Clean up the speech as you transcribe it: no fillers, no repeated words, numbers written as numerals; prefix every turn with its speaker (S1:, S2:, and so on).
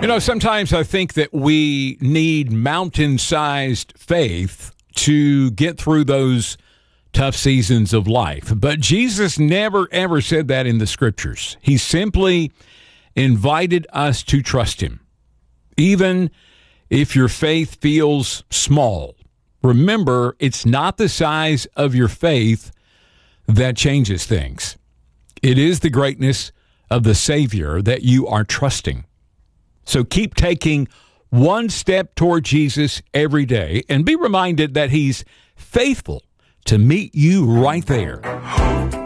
S1: Sometimes I think that we need mountain-sized faith to get through those tough seasons of life. But Jesus never, ever said that in the Scriptures. He simply invited us to trust him. Even if your faith feels small, remember, it's not the size of your faith that changes things. It is the greatness of the Savior that you are trusting. So keep taking one step toward Jesus every day and be reminded that he's faithful to meet you right there.